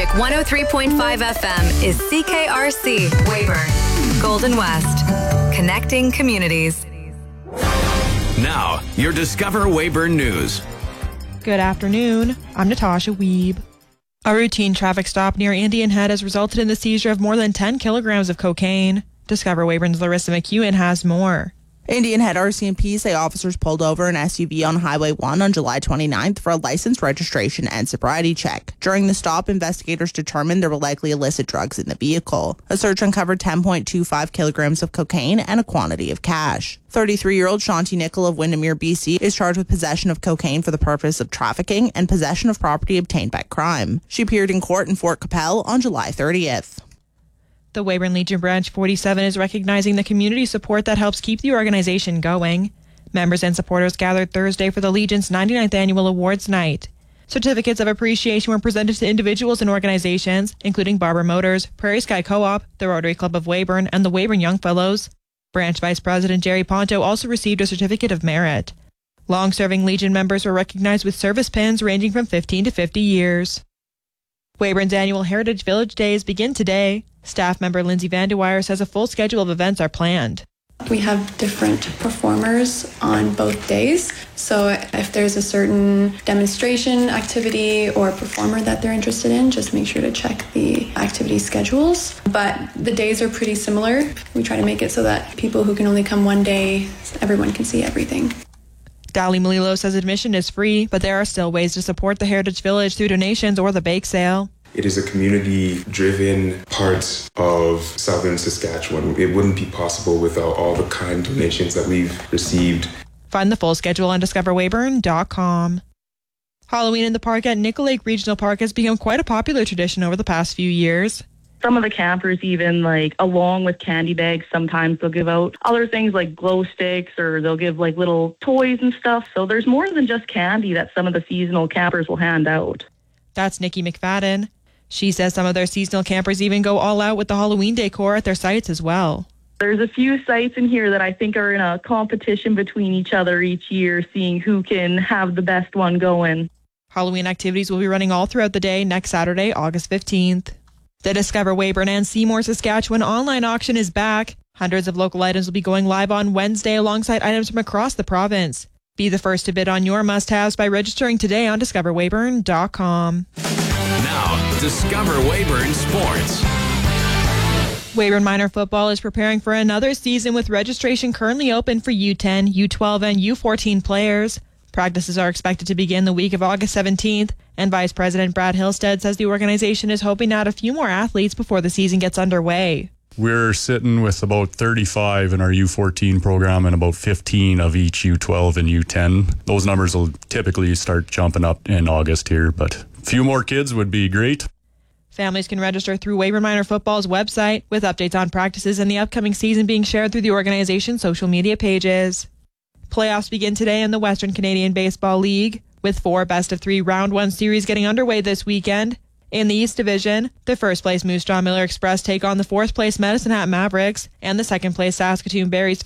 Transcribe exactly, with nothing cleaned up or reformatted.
Magic one oh three point five F M is C K R C, Weyburn, Golden West, connecting communities. Now, your Discover Weyburn News. Good afternoon. I'm Natasha Wiebe. A routine traffic stop near Indian Head has resulted in the seizure of more than ten kilograms of cocaine. Discover Weyburn's Larissa McEwen has more. Indian Head R C M P say officers pulled over an S U V on Highway one on July twenty-ninth for a license, registration, and sobriety check. During the stop, investigators determined there were likely illicit drugs in the vehicle. A search uncovered ten point two five kilograms of cocaine and a quantity of cash. thirty-three-year-old Shanti Nicol of Windermere, B C is charged with possession of cocaine for the purpose of trafficking and possession of property obtained by crime. She appeared in court in Fort Capel on July thirtieth. The Weyburn Legion Branch forty-seven is recognizing the community support that helps keep the organization going. Members and supporters gathered Thursday for the Legion's ninety-ninth Annual Awards Night. Certificates of appreciation were presented to individuals and organizations, including Barber Motors, Prairie Sky Co-op, the Rotary Club of Weyburn, and the Weyburn Young Fellows. Branch Vice President Jerry Ponto also received a Certificate of Merit. Long-serving Legion members were recognized with service pins ranging from fifteen to fifty years. Weyburn's annual Heritage Village Days begin today. Staff member Lindsay Vandeweyer says a full schedule of events are planned. We have different performers on both days, so if there's a certain demonstration, activity, or performer that they're interested in, just make sure to check the activity schedules. But the days are pretty similar. We try to make it so that people who can only come one day, everyone can see everything. Dali Malilo says admission is free, but there are still ways to support the Heritage Village through donations or the bake sale. It is a community-driven part of southern Saskatchewan. It wouldn't be possible without all the kind donations that we've received. Find the full schedule on discover weyburn dot com. Halloween in the park at Nickel Lake Regional Park has become quite a popular tradition over the past few years. Some of the campers even, like, along with candy bags, sometimes they'll give out other things like glow sticks, or they'll give, like, little toys and stuff. So there's more than just candy that some of the seasonal campers will hand out. That's Nikki McFadden. She says some of their seasonal campers even go all out with the Halloween decor at their sites as well. There's a few sites in here that I think are in a competition between each other each year, seeing who can have the best one going. Halloween activities will be running all throughout the day next Saturday, August fifteenth. The Discover Weyburn and Seymour, Saskatchewan online auction is back. Hundreds of local items will be going live on Wednesday alongside items from across the province. Be the first to bid on your must-haves by registering today on discover weyburn dot com. Now, Discover Weyburn Sports. Weyburn Minor Football is preparing for another season with registration currently open for U ten, U twelve, and U fourteen players. Practices are expected to begin the week of August seventeenth, and Vice President Brad Hillstead says the organization is hoping to add a few more athletes before the season gets underway. We're sitting with about thirty-five in our U fourteen program and about fifteen of each U twelve and U ten. Those numbers will typically start jumping up in August here, but a few more kids would be great. Families can register through Weyburn Minor Football's website, with updates on practices and the upcoming season being shared through the organization's social media pages. Playoffs begin today in the Western Canadian Baseball League, with four best-of-three Round one series getting underway this weekend. In the East Division, the first-place Moose Jaw Miller Express take on the fourth-place Medicine Hat Mavericks, and the second-place Saskatoon Berries